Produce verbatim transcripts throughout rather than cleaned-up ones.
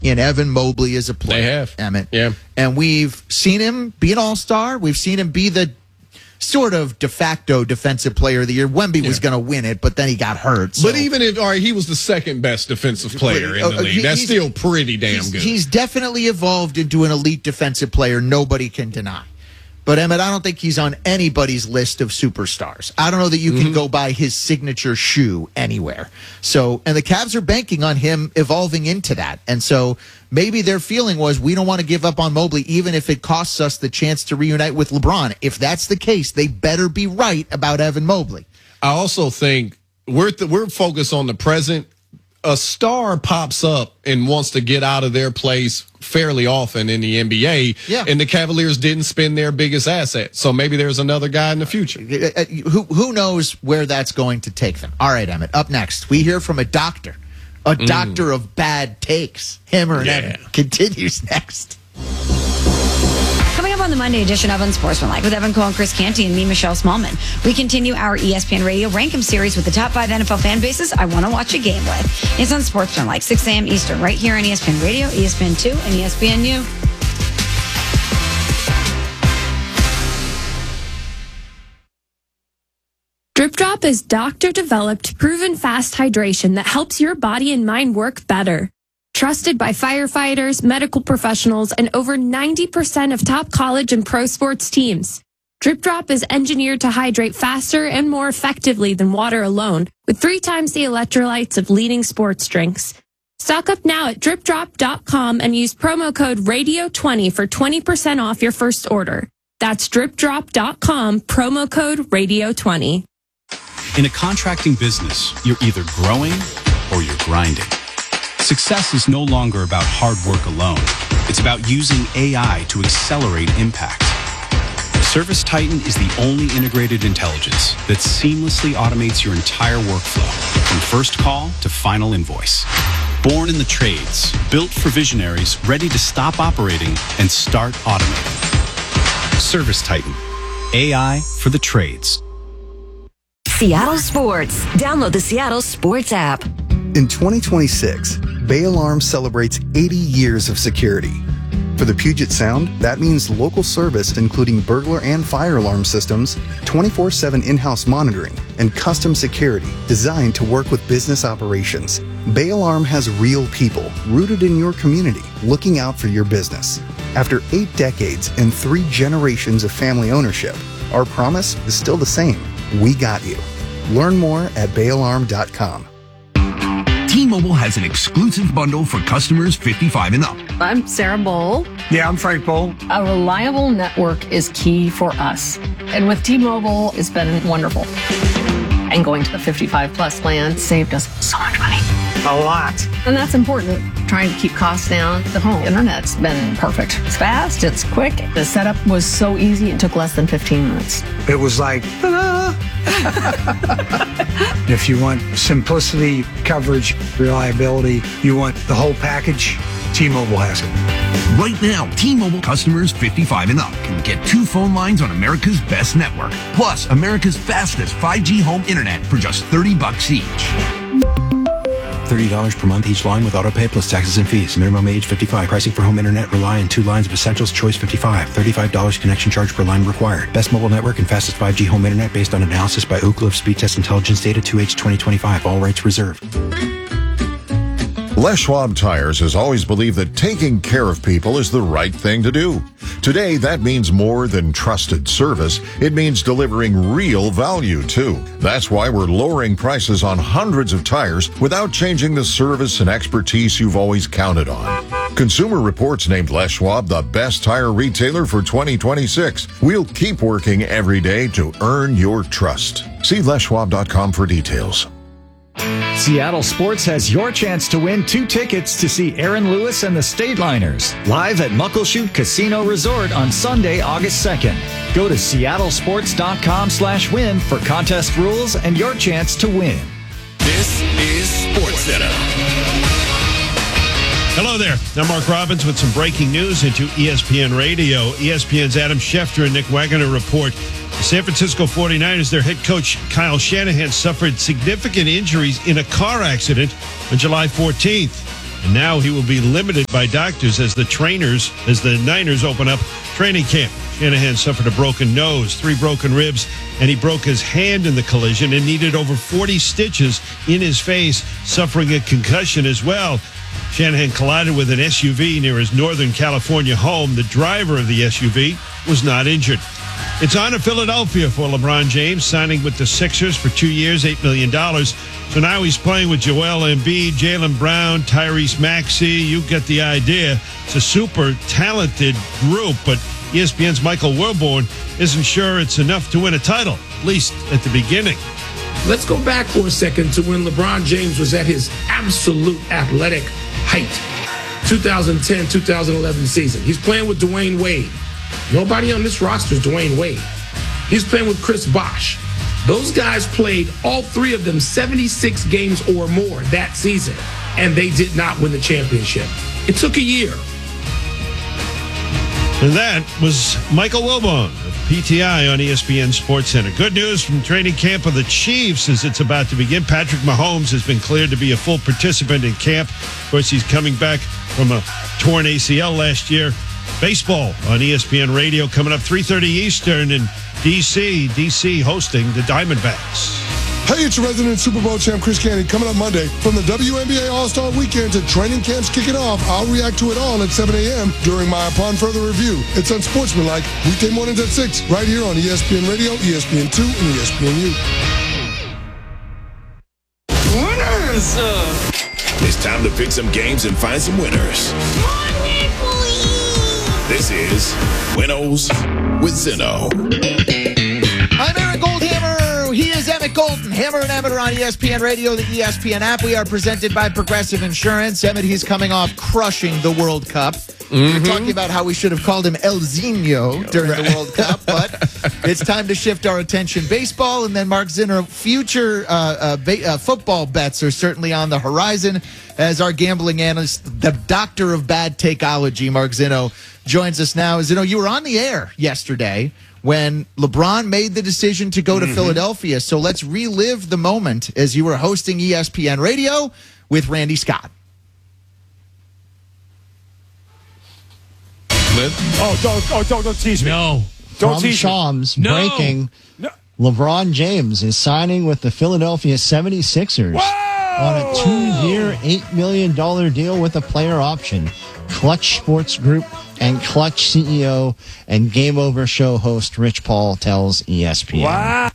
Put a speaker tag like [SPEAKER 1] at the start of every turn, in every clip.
[SPEAKER 1] in Evan Mobley as a player.
[SPEAKER 2] They have.
[SPEAKER 1] Emmett.
[SPEAKER 2] Yeah.
[SPEAKER 1] And we've seen him be an all-star. We've seen him be the sort of de facto defensive player of the year. Wemby yeah. was going to win it, but then he got hurt. So.
[SPEAKER 2] But even if, all right, he was the second best defensive player in the league. He, That's still pretty damn
[SPEAKER 1] he's,
[SPEAKER 2] good.
[SPEAKER 1] He's definitely evolved into an elite defensive player. Nobody can deny. But, Emmett, I don't think he's on anybody's list of superstars. I don't know that you can mm-hmm. go buy his signature shoe anywhere. So, and the Cavs are banking on him evolving into that. And so maybe their feeling was, we don't want to give up on Mobley, even if it costs us the chance to reunite with LeBron. If that's the case, they better be right about Evan Mobley.
[SPEAKER 2] I also think we're th- we're focused on the present. A star pops up and wants to get out of their place fairly often in the N B A,
[SPEAKER 1] yeah.
[SPEAKER 2] and the Cavaliers didn't spend their biggest asset. So maybe there's another guy in the future.
[SPEAKER 1] Who, who knows where that's going to take them? All right, Emmett, up next, we hear from a doctor, a mm. doctor of bad takes. Hammer and
[SPEAKER 2] yeah.
[SPEAKER 1] Evan continues next.
[SPEAKER 3] Coming up on the Monday edition of Unsportsmanlike with Evan Cole and Chris Canty and me, Michelle Smallman, we continue our E S P N Radio Rank 'em series with the top five N F L fan bases I want to watch a game with. It's Unsportsmanlike, six a.m. Eastern, right here on E S P N Radio, E S P N two, and E S P N U.
[SPEAKER 4] Drip Drop is doctor-developed, proven fast hydration that helps your body and mind work better. Trusted by firefighters, medical professionals, and over ninety percent of top college and pro sports teams. Drip Drop is engineered to hydrate faster and more effectively than water alone, with three times the electrolytes of leading sports drinks. Stock up now at drip drop dot com and use promo code radio twenty for twenty percent off your first order. That's drip drop dot com, promo code radio twenty.
[SPEAKER 5] In a contracting business, you're either growing or you're grinding. Success is no longer about hard work alone. It's about using A I to accelerate impact. ServiceTitan is the only integrated intelligence that seamlessly automates your entire workflow, from first call to final invoice. Born in the trades, built for visionaries ready to stop operating and start automating. ServiceTitan, A I for the trades.
[SPEAKER 6] Seattle Sports. Download the Seattle Sports app.
[SPEAKER 7] In twenty twenty-six, Bay Alarm celebrates eighty years of security. For the Puget Sound, that means local service including burglar and fire alarm systems, twenty-four seven in-house monitoring, and custom security designed to work with business operations. Bay Alarm has real people rooted in your community looking out for your business. After eight decades and three generations of family ownership, our promise is still the same. We got you. Learn more at bay alarm dot com.
[SPEAKER 8] T-Mobile has an exclusive bundle for customers fifty-five and up.
[SPEAKER 9] I'm Sarah Bowl.
[SPEAKER 10] Yeah, I'm Frank Bowl.
[SPEAKER 9] A reliable network is key for us. And with T-Mobile, it's been wonderful. And going to the fifty-five plus plan saved us so much money.
[SPEAKER 10] A lot.
[SPEAKER 9] And that's important. Trying to keep costs down. The home internet's been perfect. It's fast, it's quick. The setup was so easy, it took less than fifteen minutes.
[SPEAKER 10] It was like, ta-da! If you want simplicity, coverage, reliability, you want the whole package, T-Mobile has it.
[SPEAKER 8] Right now, T-Mobile customers fifty-five and up can get two phone lines on America's best network, plus America's fastest five G home internet for just thirty bucks each.
[SPEAKER 11] thirty dollars per month each line with autopay plus taxes and fees. Minimum age fifty-five. Pricing for home internet rely on two lines of Essentials Choice fifty-five. thirty-five dollars connection charge per line required. Best mobile network and fastest five G home internet based on analysis by Ookla of Speed Test Intelligence Data two H twenty twenty-five. All rights reserved.
[SPEAKER 12] Les Schwab Tires has always believed that taking care of people is the right thing to do. Today, that means more than trusted service. It means delivering real value, too. That's why we're lowering prices on hundreds of tires without changing the service and expertise you've always counted on. Consumer Reports named Les Schwab the best tire retailer for twenty twenty-six. We'll keep working every day to earn your trust. See les schwab dot com for details.
[SPEAKER 13] Seattle Sports has your chance to win two tickets to see Aaron Lewis and the Stateliners live at Muckleshoot Casino Resort on Sunday, August second. Go to seattle sports dot com slash win for contest rules and your chance to win.
[SPEAKER 14] This is SportsCenter. Hello there. I'm Mark Robbins with some breaking news into E S P N Radio. E S P N's Adam Schefter and Nick Wagoner report the San Francisco forty-niners, their head coach Kyle Shanahan suffered significant injuries in a car accident on July fourteenth. And now he will be limited by doctors as the trainers, as the Niners open up training camp. Shanahan suffered a broken nose, three broken ribs, and he broke his hand in the collision and needed over forty stitches in his face, suffering a concussion as well. Shanahan collided with an S U V near his Northern California home. The driver of the S U V was not injured. It's on to Philadelphia for LeBron James, signing with the Sixers for two years, eight million dollars. So now he's playing with Joel Embiid, Jaylen Brown, Tyrese Maxey. You get the idea. It's a super talented group, but E S P N's Michael Wilborn isn't sure it's enough to win a title, at least at the beginning.
[SPEAKER 15] Let's go back for a second to when LeBron James was at his absolute athletic height. twenty ten, twenty eleven season. He's playing with Dwayne Wade. Nobody on this roster is Dwayne Wade. He's playing with Chris Bosh. Those guys played, all three of them, seventy-six games or more that season, and they did not win the championship. It took a year.
[SPEAKER 14] And that was Michael Wilbon of P T I on E S P N Sports Center. Good news from training camp of the Chiefs as it's about to begin. Patrick Mahomes has been cleared to be a full participant in camp. Of course, he's coming back from a torn A C L last year. Baseball on E S P N Radio coming up three thirty Eastern in D C D C hosting the Diamondbacks.
[SPEAKER 16] Hey, it's your resident Super Bowl champ, Chris Canty, coming up Monday. From the W N B A All-Star Weekend to training camps kicking off, I'll react to it all at seven a.m. during my Upon Further Review. It's unsportsmanlike, weekday mornings at six, right here on E S P N Radio, E S P N two, and E S P N U.
[SPEAKER 17] Winners! It's time to pick some games and find some winners. This is Winnows with Zinno.
[SPEAKER 1] I'm Aaron Goldhammer. He is Emmett Golden. Hammer and Emmett are on E S P N Radio, the E S P N app. We are presented by Progressive Insurance. Emmett, he's coming off crushing the World Cup. Mm-hmm. We're talking about how we should have called him El Zino during right. the World Cup, but it's time to shift our attention. Baseball, and then Mark Zinner. Future uh, uh, ba- uh, football bets are certainly on the horizon as our gambling analyst, the doctor of bad takeology, Mark Zinno, joins us now. Zinno, you were on the air yesterday when LeBron made the decision to go to mm-hmm. Philadelphia. So let's relive the moment as you were hosting E S P N Radio with Randy Scott.
[SPEAKER 18] Oh, don't, oh, don't, don't tease me.
[SPEAKER 19] No.
[SPEAKER 18] Don't
[SPEAKER 19] From
[SPEAKER 18] tease
[SPEAKER 19] Shams,
[SPEAKER 18] me. No.
[SPEAKER 19] breaking,
[SPEAKER 18] no.
[SPEAKER 19] LeBron James is signing with the Philadelphia seventy-sixers
[SPEAKER 18] Whoa!
[SPEAKER 19] on a two-year, eight million dollars deal with a player option. Clutch Sports Group and Clutch C E O and Game Over show host Rich Paul tells E S P N.
[SPEAKER 18] Wow.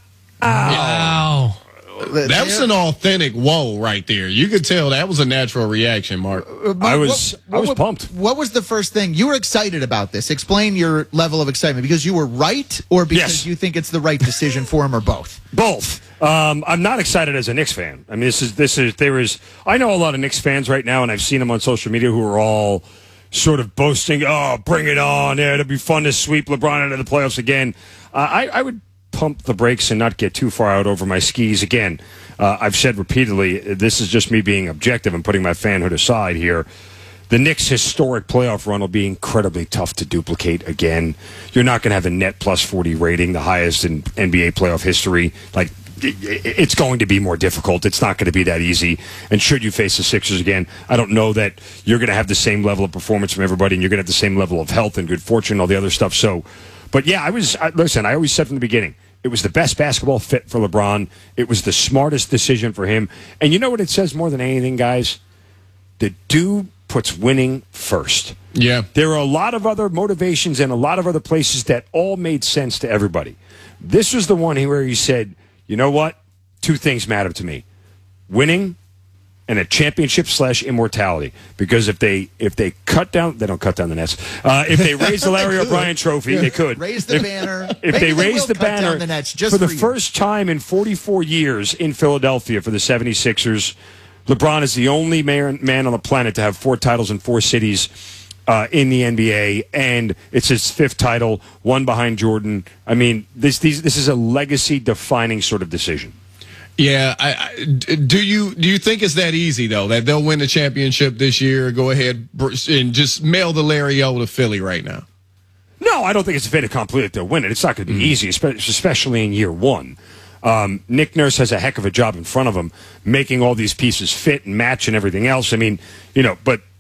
[SPEAKER 2] Wow. That was an authentic whoa right there. You could tell that was a natural reaction, Mark.
[SPEAKER 1] Uh,
[SPEAKER 18] I was
[SPEAKER 1] what, what,
[SPEAKER 18] I was
[SPEAKER 1] what,
[SPEAKER 18] pumped.
[SPEAKER 1] What was the first thing? You were excited about this. Explain your level of excitement. Because you were right, or because
[SPEAKER 18] yes.
[SPEAKER 1] you think it's the right decision for him, or both?
[SPEAKER 18] Both. Um, I'm not excited as a Knicks fan. I mean, this is this is there is. I know a lot of Knicks fans right now, and I've seen them on social media who are all sort of boasting, "Oh, bring it on! Yeah, it'll be fun to sweep LeBron into the playoffs again." Uh, I, I would pump the brakes and not get too far out over my skis. Again, uh, I've said repeatedly, this is just me being objective and putting my fanhood aside here. The Knicks' historic playoff run will be incredibly tough to duplicate again. You're not going to have a net plus forty rating, the highest in N B A playoff history. Like, it's going to be more difficult. It's not going to be that easy. And should you face the Sixers again, I don't know that you're going to have the same level of performance from everybody, and you're going to have the same level of health and good fortune and all the other stuff. So, but yeah, I was, I, listen, I always said from the beginning, it was the best basketball fit for LeBron. It was the smartest decision for him. And you know what it says more than anything, guys? The dude puts winning first.
[SPEAKER 2] Yeah.
[SPEAKER 18] There are a lot of other motivations and a lot of other places that all made sense to everybody. This was the one where he said, you know what? Two things matter to me. Winning and a championship slash immortality. Because if they if they cut down, they don't cut down the nets. Uh, if they raise the Larry O'Brien Trophy,
[SPEAKER 1] yeah.
[SPEAKER 18] they could.
[SPEAKER 1] Raise the
[SPEAKER 18] if,
[SPEAKER 1] banner.
[SPEAKER 18] If
[SPEAKER 1] Maybe
[SPEAKER 18] they
[SPEAKER 1] they
[SPEAKER 18] raise
[SPEAKER 1] will
[SPEAKER 18] the
[SPEAKER 1] cut
[SPEAKER 18] banner
[SPEAKER 1] down the nets just
[SPEAKER 18] for the
[SPEAKER 1] for you.
[SPEAKER 18] first time in forty-four years in Philadelphia for the seventy-sixers, LeBron is the only man, man on the planet to have four titles in four cities uh, in the N B A, and it's his fifth title, one behind Jordan. I mean, this these, this is a legacy-defining sort of decision.
[SPEAKER 2] Yeah, I, I, do you do you think it's that easy though that they'll win the championship this year? Go ahead and just mail the Larry O to Philly right now.
[SPEAKER 18] No, I don't think it's a fait accompli that they'll win it. It's not going to be mm. easy, especially in year one. Um, Nick Nurse has a heck of a job in front of him, making all these pieces fit and match and everything else. I mean, you know, but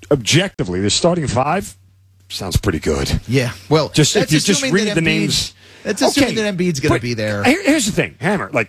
[SPEAKER 18] objectively, the starting five sounds pretty good.
[SPEAKER 1] Yeah. Well,
[SPEAKER 18] just if you just
[SPEAKER 1] assuming
[SPEAKER 18] read
[SPEAKER 1] that
[SPEAKER 18] the
[SPEAKER 1] Embiid-
[SPEAKER 18] names.
[SPEAKER 1] That's assuming
[SPEAKER 18] Okay,
[SPEAKER 1] that Embiid's going to
[SPEAKER 18] but
[SPEAKER 1] be there.
[SPEAKER 18] Here- here's the thing, Hammer. Like,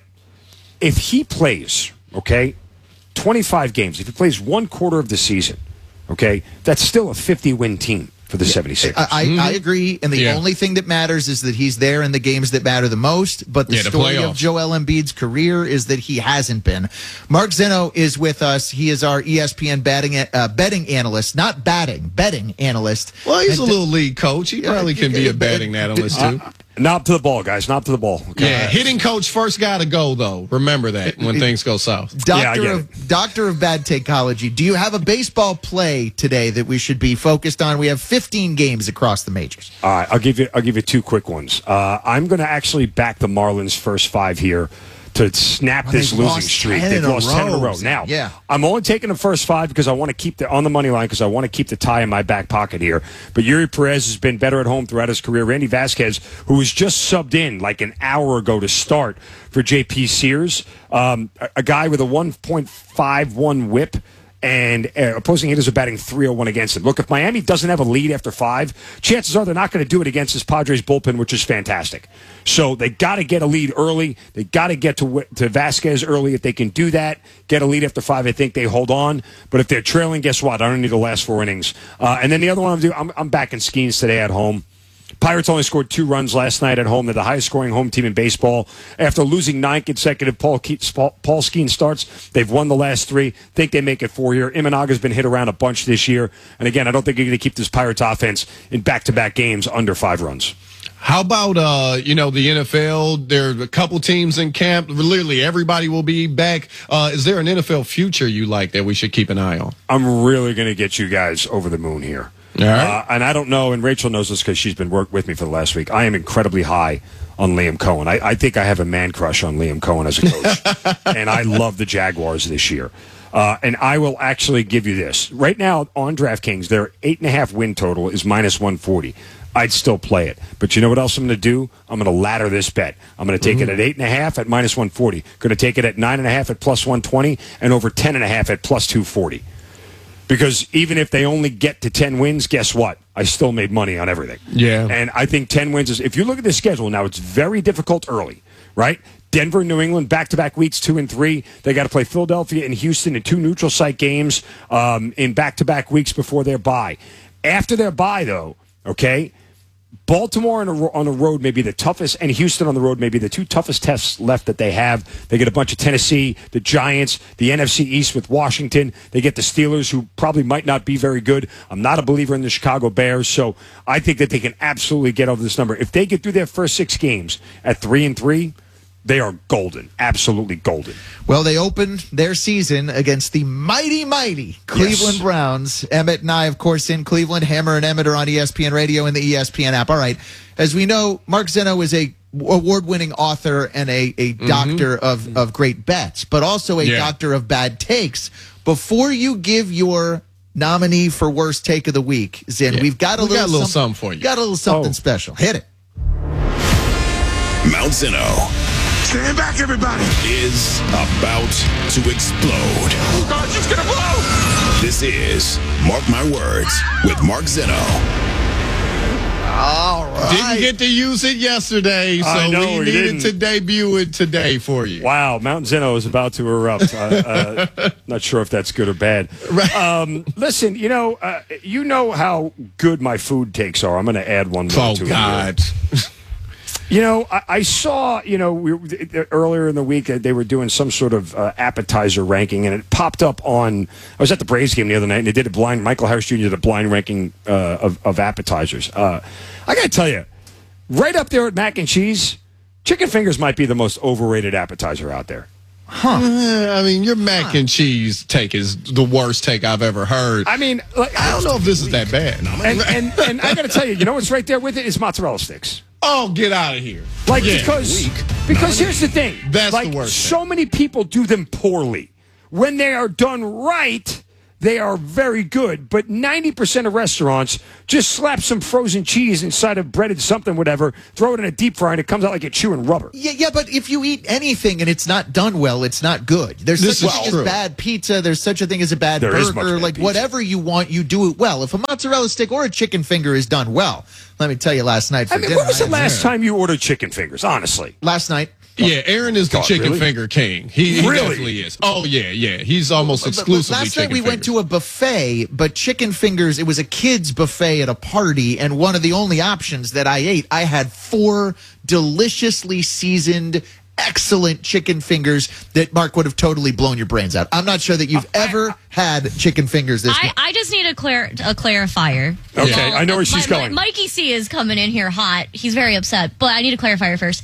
[SPEAKER 18] if he plays, okay, twenty-five games, if he plays one quarter of the season, okay, that's still a fifty-win team for the seventy-sixers.
[SPEAKER 1] I, I, I agree, and the
[SPEAKER 2] Yeah.
[SPEAKER 1] only thing that matters is that he's there in the games that matter the most. But the
[SPEAKER 2] Yeah, the
[SPEAKER 1] story of
[SPEAKER 2] playoffs.
[SPEAKER 1] Joel Embiid's career is that he hasn't been. Mark Zeno is with us. He is our E S P N betting uh, betting analyst, not batting, betting analyst.
[SPEAKER 2] Well, he's
[SPEAKER 1] And-
[SPEAKER 2] a little league coach. He probably can be a batting analyst too.
[SPEAKER 18] Knob to the ball, guys. Knob to the ball. Okay.
[SPEAKER 2] Yeah, hitting coach first got to go though. Remember that when things go south.
[SPEAKER 1] Doctor of Doctor of Bad Takeology. Do you have a baseball play today that we should be focused on? We have fifteen games across the majors.
[SPEAKER 18] All right, I'll give you. I'll give you two quick ones. Uh, I'm going to actually back the Marlins first five here to snap
[SPEAKER 1] Well,
[SPEAKER 18] this
[SPEAKER 1] they've
[SPEAKER 18] losing
[SPEAKER 1] lost
[SPEAKER 18] streak.
[SPEAKER 1] ten
[SPEAKER 18] They've
[SPEAKER 1] in a
[SPEAKER 18] lost ten in a
[SPEAKER 1] row.
[SPEAKER 18] row. Now,
[SPEAKER 1] Yeah.
[SPEAKER 18] I'm only taking the first five because I want to keep the on the money line because I want to keep the tie in my back pocket here. But Yuri Perez has been better at home throughout his career. Randy Vasquez, who was just subbed in like an hour ago to start for J P Sears, um, a, a guy with a one point five one whip. And uh, opposing hitters are batting three oh one against him. Look, if Miami doesn't have a lead after five, chances are they're not going to do it against this Padres bullpen, which is fantastic. So they got to get a lead early. They got to get to to Vasquez early. If they can do that, get a lead after five, I think they hold on. But if they're trailing, guess what? I don't need the last four innings. Uh, and then the other one I'm doing, I'm, I'm back in Skeens today at home. Pirates only scored two runs last night at home. They're the highest scoring home team in baseball. After losing nine consecutive Paul, Ke- Paul, Paul Skeens starts, they've won the last three. Think they make it four here. Imanaga's been hit around a bunch this year. And again, I don't think you're going to keep this Pirates offense in back-to-back games under five runs.
[SPEAKER 2] How about uh, you know, the N F L? There are a couple teams in camp. Literally everybody will be back. Uh, is there an N F L future you like that we should keep an eye on?
[SPEAKER 18] I'm really going to get you guys over the moon here.
[SPEAKER 2] All right.
[SPEAKER 18] Uh, and I don't know, and Rachel knows this because she's been work with me for the last week. I am incredibly high on Liam Cohen. I, I think I have a man crush on Liam Cohen as a coach. And I love the Jaguars this year. Uh, and I will actually give you this. Right now on DraftKings, their eight and a half win total is minus one forty. I'd still play it. But you know what else I'm going to do? I'm going to ladder this bet. I'm going to take
[SPEAKER 2] Mm-hmm.
[SPEAKER 18] it at eight and a half at minus one forty. Going to take it at nine and a half at plus one twenty and over ten and a half at plus two forty. Because even if they only get to ten wins, guess what? I still made money on everything.
[SPEAKER 2] Yeah.
[SPEAKER 18] And I think ten wins is, if you look at the schedule now, it's very difficult early, right? Denver, New England, back-to-back weeks, two and three. They got to play Philadelphia and Houston in two neutral site games um, in back-to-back weeks before their bye. After their bye, though, okay, Baltimore on, a, on the road may be the toughest, and Houston on the road may be the two toughest tests left that they have. They get a bunch of Tennessee, the Giants, the N F C East with Washington. They get the Steelers, who probably might not be very good. I'm not a believer in the Chicago Bears, so I think that they can absolutely get over this number. If they get through their first six games at three and three, they are golden, absolutely golden.
[SPEAKER 1] Well, they opened their season against the mighty, mighty Cleveland
[SPEAKER 18] Yes.
[SPEAKER 1] Browns. Emmett and I, of course, in Cleveland. Hammer and Emmett are on E S P N Radio and the E S P N app. All right. As we know, Mark Zeno is a award-winning author and a, a doctor of, of great bets, but also a
[SPEAKER 2] Yeah.
[SPEAKER 1] doctor of bad takes. Before you give your nominee for worst take of the week, Zin,
[SPEAKER 2] Yeah.
[SPEAKER 1] we've got a
[SPEAKER 2] We
[SPEAKER 1] little,
[SPEAKER 2] got a little
[SPEAKER 1] some-
[SPEAKER 2] something for you.
[SPEAKER 1] Got a little something
[SPEAKER 18] Oh.
[SPEAKER 1] special. Hit it.
[SPEAKER 17] Mount Zeno
[SPEAKER 16] Stand back, everybody.
[SPEAKER 17] is about to explode.
[SPEAKER 16] Oh, God, she's going to blow.
[SPEAKER 17] This is Mark My Words with Mark Zeno.
[SPEAKER 1] All right.
[SPEAKER 2] Didn't get to use it yesterday, so
[SPEAKER 18] I know,
[SPEAKER 2] we
[SPEAKER 18] he
[SPEAKER 2] needed
[SPEAKER 18] didn't.
[SPEAKER 2] to debut it today for you.
[SPEAKER 18] Wow, Mount Zeno is about to erupt. uh, uh, not sure if that's good or bad. Um, listen, you know, uh, you know how good my food takes are. I'm going to add one more
[SPEAKER 2] Oh,
[SPEAKER 18] to it.
[SPEAKER 2] God.
[SPEAKER 18] You know, I, I saw, you know, we, were- earlier in the week uh, they were doing some sort of uh, appetizer ranking, and it popped up on. I was at the Braves game the other night, and they did a blind. Michael Harris Junior did a blind ranking uh, of, of appetizers. Uh, I got to tell you, right up there at mac and cheese, chicken fingers might be the most overrated appetizer out there.
[SPEAKER 2] Huh. I mean, your mac and cheese take is the worst take I've ever heard.
[SPEAKER 18] I mean, like,
[SPEAKER 2] I don't know if this is that bad.
[SPEAKER 18] And and, and I got to tell you, you know what's right there with it is mozzarella sticks.
[SPEAKER 2] Oh, get out of here.
[SPEAKER 18] Like,
[SPEAKER 2] Yeah.
[SPEAKER 18] because because here's the thing.
[SPEAKER 2] That's
[SPEAKER 18] like,
[SPEAKER 2] the worst
[SPEAKER 18] so many people do them poorly. When they are done right, they are very good. But ninety percent of restaurants just slap some frozen cheese inside of breaded something, whatever, throw it in a deep fryer, and it comes out like you're chewing rubber.
[SPEAKER 1] Yeah, yeah, but if you eat anything and it's not done well, it's not good. There's
[SPEAKER 18] This
[SPEAKER 1] such a
[SPEAKER 18] is
[SPEAKER 1] thing
[SPEAKER 18] true.
[SPEAKER 1] as bad pizza. There's such a thing as a bad
[SPEAKER 18] There is much
[SPEAKER 1] burger.
[SPEAKER 18] bad
[SPEAKER 1] Like,
[SPEAKER 18] pizza.
[SPEAKER 1] whatever you want, you do it well. If a mozzarella stick or a chicken finger is done well, let me tell you, last night for
[SPEAKER 18] I mean,
[SPEAKER 1] dinner.
[SPEAKER 18] when was the
[SPEAKER 1] I-
[SPEAKER 18] last time you ordered chicken fingers, honestly?
[SPEAKER 1] Last night.
[SPEAKER 2] Yeah, Aaron is the
[SPEAKER 18] God,
[SPEAKER 2] chicken
[SPEAKER 18] really?
[SPEAKER 2] finger king. He, he
[SPEAKER 18] Really?
[SPEAKER 2] definitely is. Oh yeah, yeah. He's almost
[SPEAKER 1] But- but
[SPEAKER 2] exclusively
[SPEAKER 1] last
[SPEAKER 2] chicken
[SPEAKER 1] night we
[SPEAKER 2] fingers.
[SPEAKER 1] went to a buffet, but chicken fingers, it was a kid's buffet at a party, and one of the only options that I ate, I had four deliciously seasoned, excellent chicken fingers that, Mark, would have totally blown your brains out. I'm not sure that you've ever had chicken fingers this
[SPEAKER 20] I,
[SPEAKER 1] much.
[SPEAKER 20] I just need a clar- a clarifier.
[SPEAKER 18] Okay, I know where she's
[SPEAKER 20] my,
[SPEAKER 18] going.
[SPEAKER 20] My, Mikey C is coming in here hot. He's very upset, but I need a clarifier first.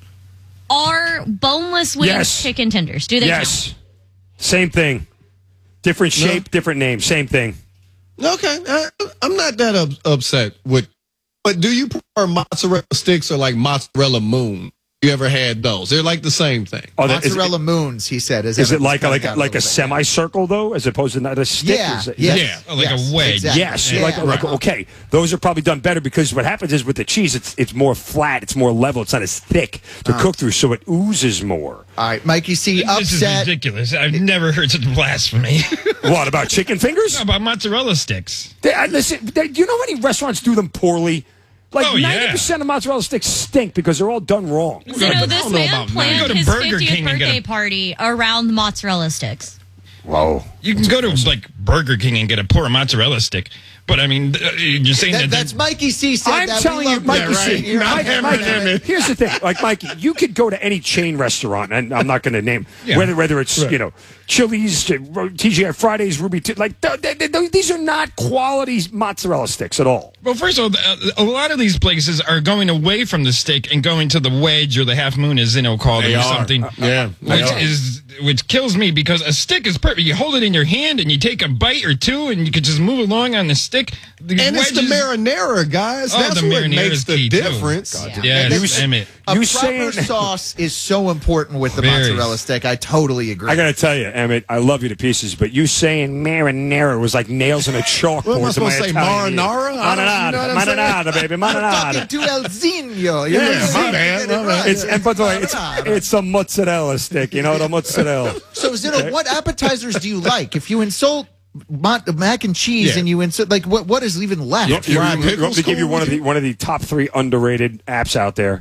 [SPEAKER 20] Are boneless wings
[SPEAKER 18] Yes.
[SPEAKER 20] chicken tenders? Do they
[SPEAKER 18] Yes. Same thing. Different shape, different name. Same thing.
[SPEAKER 2] Okay, I, I'm not that up, upset with. But do you prefer mozzarella sticks or like mozzarella moon? You ever had those? They're like the same thing.
[SPEAKER 18] Oh, that- is it-
[SPEAKER 1] Mozzarella moons, he said.
[SPEAKER 18] Is it like a, like a, like a semicircle though, as opposed to not a stick?
[SPEAKER 1] Yeah,
[SPEAKER 18] Is it-
[SPEAKER 1] yes,
[SPEAKER 18] yes.
[SPEAKER 1] Yeah, like a yes, wedge. exactly.
[SPEAKER 18] Yes,
[SPEAKER 1] Yeah,
[SPEAKER 18] like, like
[SPEAKER 1] right.
[SPEAKER 18] okay, those are probably done better because what happens is with the cheese, it's it's more flat, it's more level, it's not as thick to
[SPEAKER 1] Uh.
[SPEAKER 18] cook through, so it oozes more.
[SPEAKER 1] All right, Mikey C,
[SPEAKER 21] This is
[SPEAKER 1] upset.
[SPEAKER 21] ridiculous. I've never heard such blasphemy.
[SPEAKER 18] What about chicken fingers?
[SPEAKER 21] No, about mozzarella sticks.
[SPEAKER 18] They, uh, listen, they, do you know how many restaurants do them poorly? Like
[SPEAKER 21] Oh, yeah.
[SPEAKER 18] ninety percent of mozzarella sticks stink because they're all done wrong.
[SPEAKER 20] You know, this man planned
[SPEAKER 21] Go to
[SPEAKER 20] his
[SPEAKER 21] Burger
[SPEAKER 20] fiftieth
[SPEAKER 21] King and get a-
[SPEAKER 20] birthday party around mozzarella sticks.
[SPEAKER 18] Whoa.
[SPEAKER 21] You can go to like Burger King and get a poor mozzarella stick, but I mean, uh, you're saying
[SPEAKER 1] That,
[SPEAKER 21] that,
[SPEAKER 1] that's Mikey C said
[SPEAKER 18] I'm
[SPEAKER 1] that. We
[SPEAKER 18] telling you,
[SPEAKER 1] love
[SPEAKER 18] Mikey
[SPEAKER 1] that, right?
[SPEAKER 18] C.
[SPEAKER 1] You're
[SPEAKER 18] Mike-
[SPEAKER 1] right.
[SPEAKER 18] Mikey, here's the thing, like Mikey, you could go to any chain restaurant, and I'm not going to name
[SPEAKER 21] Yeah.
[SPEAKER 18] whether whether it's
[SPEAKER 21] Right.
[SPEAKER 18] you know Chili's, T G I Fridays, Ruby, T- like th- th- th- these are not quality mozzarella sticks at all.
[SPEAKER 21] Well, first of all, uh, a lot of these places are going away from the stick and going to the wedge or the half moon, as Zeno called
[SPEAKER 2] They
[SPEAKER 21] it, or
[SPEAKER 2] are.
[SPEAKER 21] something.
[SPEAKER 2] Uh, yeah, they
[SPEAKER 21] which
[SPEAKER 2] are.
[SPEAKER 21] is which kills me because a stick is perfect. You hold it in your hand and you take a bite or two, and you could just move along on the stick. The
[SPEAKER 2] And it's the
[SPEAKER 21] wedges-
[SPEAKER 2] marinara, guys.
[SPEAKER 21] Oh,
[SPEAKER 2] That's
[SPEAKER 21] the
[SPEAKER 2] what
[SPEAKER 21] marinara
[SPEAKER 2] makes
[SPEAKER 21] is
[SPEAKER 2] the
[SPEAKER 21] key, too.
[SPEAKER 2] difference.
[SPEAKER 21] Yeah,
[SPEAKER 1] You
[SPEAKER 21] you
[SPEAKER 1] s-
[SPEAKER 21] damn it.
[SPEAKER 1] A
[SPEAKER 18] You
[SPEAKER 1] proper
[SPEAKER 18] saying-
[SPEAKER 1] sauce is so important with the
[SPEAKER 21] Very.
[SPEAKER 1] mozzarella stick. I totally agree.
[SPEAKER 18] I got to tell you, Emmett, I love you to pieces, but you saying marinara was like nails in a chalkboard.
[SPEAKER 2] What am I
[SPEAKER 18] to
[SPEAKER 2] supposed
[SPEAKER 18] my
[SPEAKER 2] to say,
[SPEAKER 18] Italian ear.
[SPEAKER 2] marinara? I don't- you know
[SPEAKER 18] Marinara,
[SPEAKER 2] what I'm saying?
[SPEAKER 18] marinara, baby,
[SPEAKER 1] I'm
[SPEAKER 18] marinara.
[SPEAKER 1] talking to El Zino. You
[SPEAKER 2] Yeah,
[SPEAKER 1] know,
[SPEAKER 2] my
[SPEAKER 1] you
[SPEAKER 2] bad,
[SPEAKER 1] get it
[SPEAKER 2] my
[SPEAKER 1] right.
[SPEAKER 2] bad.
[SPEAKER 18] It's, and by the way, it's,
[SPEAKER 1] Marinara.
[SPEAKER 18] it's a mozzarella stick, you know, the mozzarella.
[SPEAKER 1] So, Zeno, what appetizers do you like? If you insult mon- mac and cheese
[SPEAKER 2] Yeah.
[SPEAKER 1] and you insult, like, what what is even left?
[SPEAKER 18] You, you,
[SPEAKER 2] Fried
[SPEAKER 18] you, you want me
[SPEAKER 2] pickles
[SPEAKER 18] to give you
[SPEAKER 2] cool
[SPEAKER 18] one of
[SPEAKER 2] with
[SPEAKER 18] the one of the top three underrated apps out there?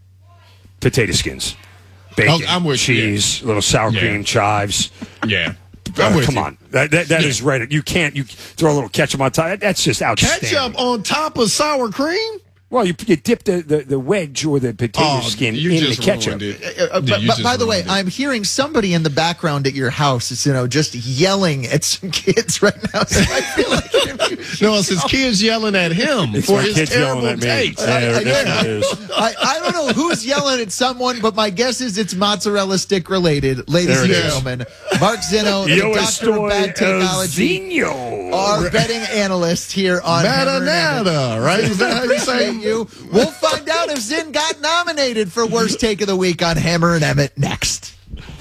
[SPEAKER 18] Potato skins, bacon,
[SPEAKER 2] Oh, I'm with you,
[SPEAKER 18] cheese, little sour
[SPEAKER 2] Yeah.
[SPEAKER 18] cream, chives.
[SPEAKER 2] Yeah.
[SPEAKER 18] Uh,
[SPEAKER 2] I'm with
[SPEAKER 18] come
[SPEAKER 2] you.
[SPEAKER 18] on, that that, that
[SPEAKER 2] Yeah.
[SPEAKER 18] is right. You can't you throw a little ketchup on top. That- That's just outstanding.
[SPEAKER 2] Ketchup on top of sour cream?
[SPEAKER 18] Well, you, you dip the, the, the wedge or the potato
[SPEAKER 2] Oh,
[SPEAKER 18] skin
[SPEAKER 2] you
[SPEAKER 18] in the
[SPEAKER 2] just
[SPEAKER 18] ketchup.
[SPEAKER 2] ruined it.
[SPEAKER 1] Uh, uh,
[SPEAKER 2] Dude,
[SPEAKER 1] but,
[SPEAKER 2] you
[SPEAKER 1] but
[SPEAKER 2] just
[SPEAKER 1] by the way,
[SPEAKER 2] ruined it.
[SPEAKER 1] I'm hearing somebody in the background at your house, it's, you know, just yelling at some kids right now. So I feel like
[SPEAKER 2] No, it's his kids yelling at him
[SPEAKER 18] It's
[SPEAKER 2] for
[SPEAKER 18] my
[SPEAKER 2] his
[SPEAKER 18] kids yelling
[SPEAKER 2] terrible
[SPEAKER 18] at me.
[SPEAKER 2] taste.
[SPEAKER 18] Yeah,
[SPEAKER 1] I, I,
[SPEAKER 18] that's what it is.
[SPEAKER 1] I, I don't know who's yelling at someone, but my guess is it's mozzarella stick related. Ladies
[SPEAKER 18] There
[SPEAKER 1] and
[SPEAKER 18] it is.
[SPEAKER 1] gentlemen, Mark Zeno, the
[SPEAKER 18] Yo
[SPEAKER 1] doctor of bad
[SPEAKER 18] estoy el
[SPEAKER 1] technology,
[SPEAKER 18] Zino.
[SPEAKER 1] our betting analyst here on Hammer and Emmett.
[SPEAKER 2] Marinata, right? Is that how you say
[SPEAKER 1] Appreciate you. We'll find out if Zin got nominated for worst take of the week on Hammer and Emmett next.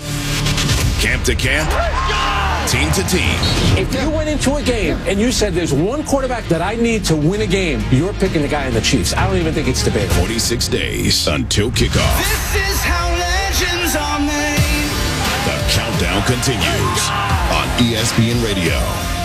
[SPEAKER 17] Camp to camp, team to team.
[SPEAKER 22] If you went into a game and you said there's one quarterback that I need to win a game, you're picking the guy in the Chiefs. I don't even think it's debatable.
[SPEAKER 17] forty-six days until kickoff.
[SPEAKER 23] This is how legends are made.
[SPEAKER 17] The countdown continues on E S P N Radio.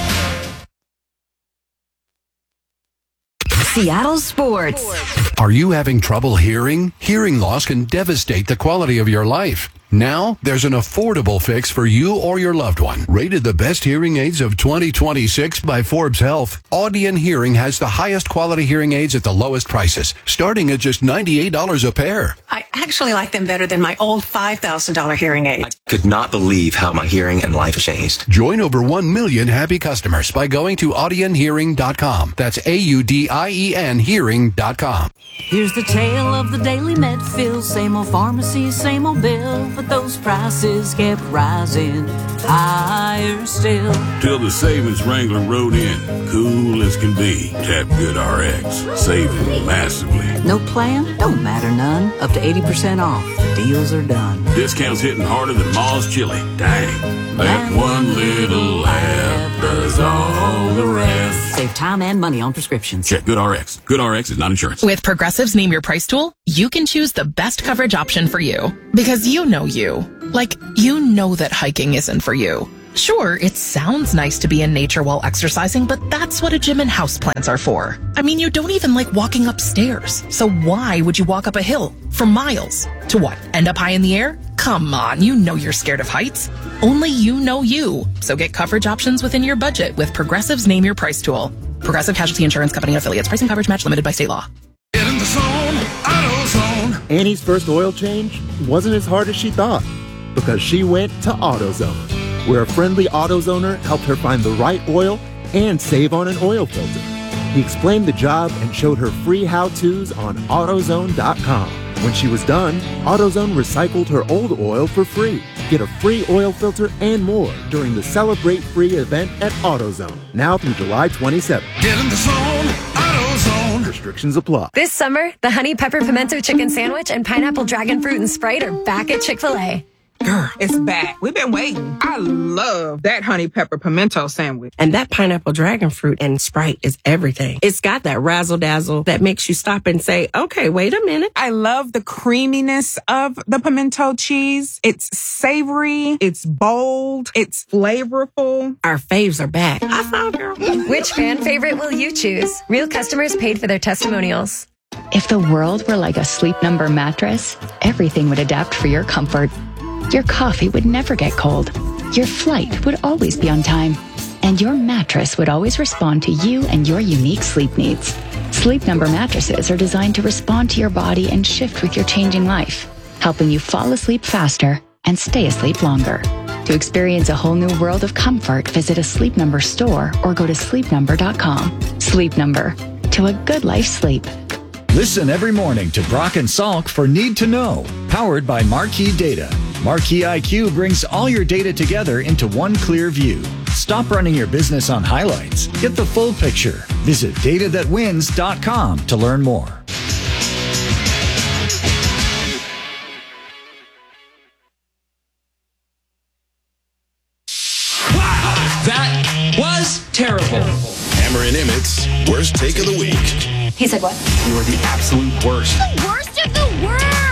[SPEAKER 6] Seattle Sports.
[SPEAKER 24] Are you having trouble hearing? Hearing loss can devastate the quality of your life. Now, there's an affordable fix for you or your loved one. Rated the best hearing aids of twenty twenty-six by Forbes Health, Audion Hearing has the highest quality hearing aids at the lowest prices, starting at just ninety-eight dollars a pair.
[SPEAKER 25] I actually like them better than my old five thousand dollars hearing aid.
[SPEAKER 26] Could not believe how my hearing and life changed.
[SPEAKER 24] Join over one million happy customers by going to audion hearing dot com. That's A U D I E N hearing dot com.
[SPEAKER 27] Here's the tale of the daily med fill. Same old pharmacy, same old bill. But those prices kept rising higher still.
[SPEAKER 28] Till the savings Wrangler rode in, cool as can be. Tap Good R X, saving massively.
[SPEAKER 27] No plan? Don't matter none. Up to eighty percent off. deals are done.
[SPEAKER 28] Discounts hitting harder than Ma's chili. Dang. That one little laugh does all the rest.
[SPEAKER 27] Save time and money on prescriptions.
[SPEAKER 28] Check GoodRx. GoodRx is not insurance.
[SPEAKER 3] With Progressive's Name Your Price tool, you can choose the best coverage option for you. Because you know you. Like, you know that hiking isn't for you. Sure, it sounds nice to be in nature while exercising, but that's what a gym and houseplants are for. I mean, you don't even like walking upstairs. So why would you walk up a hill for miles? To what? End up high in the air? Come on, you know you're scared of heights. Only you know you. So get coverage options within your budget with Progressive's Name Your Price tool. Progressive Casualty Insurance Company and affiliates. Pricing coverage match limited by state law.
[SPEAKER 23] Get in the zone, AutoZone.
[SPEAKER 4] Annie's first oil change wasn't as hard as she thought because she went to AutoZone, where a friendly AutoZoner helped her find the right oil and save on an oil filter. He explained the job and showed her free how-tos on AutoZone dot com. When she was done, AutoZone recycled her old oil for free. Get a free oil filter and more during the Celebrate Free event at AutoZone, now through July twenty-seventh.
[SPEAKER 23] Get in the zone, AutoZone.
[SPEAKER 4] Restrictions apply.
[SPEAKER 5] This summer, the Honey Pepper Pimento Chicken Sandwich and Pineapple Dragon Fruit and Sprite are back at Chick-fil-A.
[SPEAKER 7] Girl, it's back. We've been waiting. I love that honey pepper pimento sandwich.
[SPEAKER 8] And that pineapple dragon fruit and Sprite is everything. It's got that razzle dazzle that makes you stop and say, okay, wait a minute.
[SPEAKER 7] I love the creaminess of the pimento cheese. It's savory. It's bold. It's flavorful.
[SPEAKER 8] Our faves are back. I found her.
[SPEAKER 5] Which fan favorite will you choose? Real customers paid for their testimonials.
[SPEAKER 9] If the world were like a Sleep Number mattress, everything would adapt for your comfort. Your coffee would never get cold. Your flight would always be on time. And your mattress would always respond to you and your unique sleep needs. Sleep Number mattresses are designed to respond to your body and shift with your changing life, helping you fall asleep faster and stay asleep longer. To experience a whole new world of comfort, visit a Sleep Number store or go to sleep number dot com. Sleep Number. To a good life sleep.
[SPEAKER 13] Listen every morning to Brock and Salk for Need to Know, powered by Marquee Data. Marquee I Q brings all your data together into one clear view. Stop running your business on highlights. Get the full picture. Visit data that wins dot com to learn more.
[SPEAKER 10] That was terrible.
[SPEAKER 17] Hammer and Emmett's worst take of the week.
[SPEAKER 10] He said what? You are the absolute worst.
[SPEAKER 20] The worst of the worst.